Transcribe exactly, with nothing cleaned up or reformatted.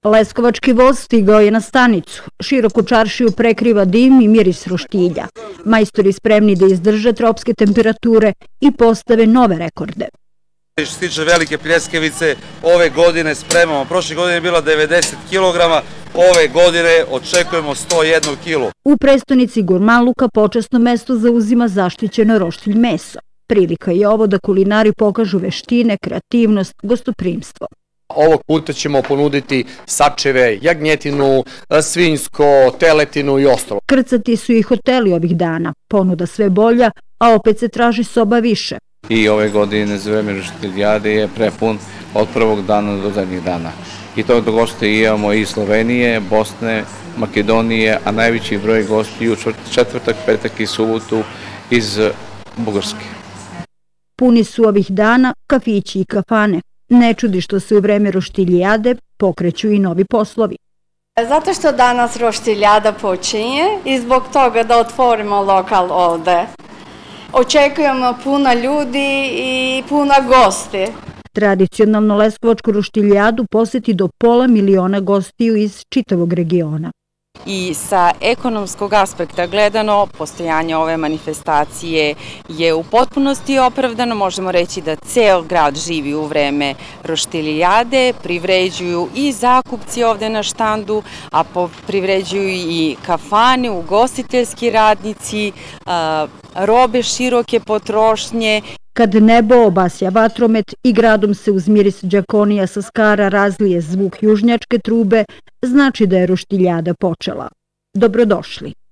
Leskovački voz stigao je na stanicu. Široku čaršiju prekriva dim i miris roštilja. Majstori spremni da izdrže tropske temperature i postave nove rekorde. Što se tiče Velike pljeskavice, ove godine spremamo. Prošle godine je bila devedeset kilograma, ove godine očekujemo sto jedno kilo. U prestonici gurmanluka počasno mesto zauzima zaštićeno roštilj meso. Prilika je ovo da kulinari pokažu veštine, kreativnost, gostoprimstvo. Ovog puta ćemo ponuditi sačeve, jagnjetinu, svinjsko, teletinu i ostalo. Krcati su i hoteli ovih dana, ponuda sve bolja, a opet se traži soba više. I ove godine za vreme roštiljade je prepun od prvog dana do zadnjih dana. I to do goste imamo i Slovenije, Bosne, Makedonije, a najveći broj gosti u četvrtak, petak i subotu iz Bugarske. Puni su ovih dana kafići i kafane. Ne čudi što se u vreme roštiljade pokreću i novi poslovi. Zato što danas roštiljada počinje i zbog toga da otvorimo lokal ovde. Očekujemo puno ljudi i puno gosti. Tradicionalno leskovačku roštiljadu poseti do pola miliona gostiju iz čitavog regiona. I sa ekonomskog aspekta gledano, postojanje ove manifestacije je u potpunosti opravdano. Možemo reći da ceo grad živi u vreme roštiljade, privređuju i zakupci ovde na štandu, a privređuju i kafane, ugostiteljski radnici, robe široke potrošnje. Kad nebo obasja vatromet i gradom se uz miris đakonija sa Skara razlije zvuk južnjačke trube, znači da je roštiljada počela. Dobrodošli.